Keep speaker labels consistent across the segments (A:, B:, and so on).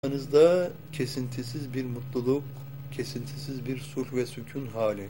A: Dünyanızda kesintisiz bir mutluluk, kesintisiz bir sulh ve sükun hali.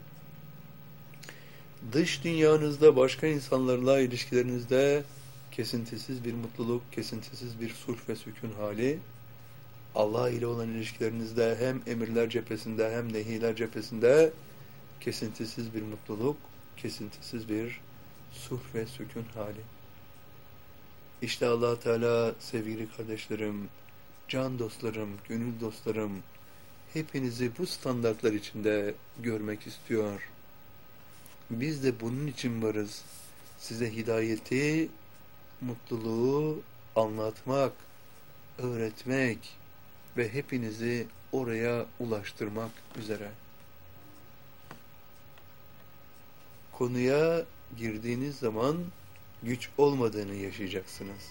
A: Dış dünyanızda başka insanlarla ilişkilerinizde kesintisiz bir mutluluk, kesintisiz bir sulh ve sükun hali. Allah ile olan ilişkilerinizde hem emirler cephesinde hem nehiler cephesinde kesintisiz bir mutluluk, kesintisiz bir sulh ve sükun hali. İşte Allah Teala sevgili kardeşlerim, can dostlarım, gönül dostlarım, hepinizi bu standartlar içinde görmek istiyor. Biz de bunun için varız. Size hidayeti, mutluluğu anlatmak, öğretmek ve hepinizi oraya ulaştırmak üzere. Konuya girdiğiniz zaman güç olmadığını yaşayacaksınız.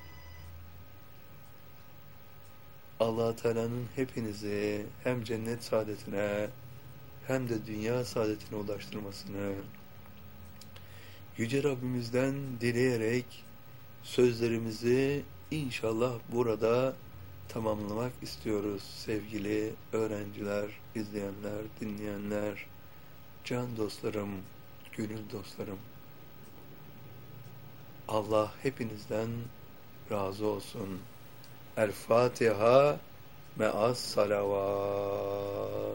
A: Allah Teala'nın hepinizi hem cennet saadetine hem de dünya saadetine ulaştırmasını Yüce Rabbimizden dileyerek sözlerimizi inşallah burada tamamlamak istiyoruz sevgili öğrenciler, izleyenler, dinleyenler, can dostlarım, gönül dostlarım. Allah hepinizden razı olsun. El Fatiha me'as salavat.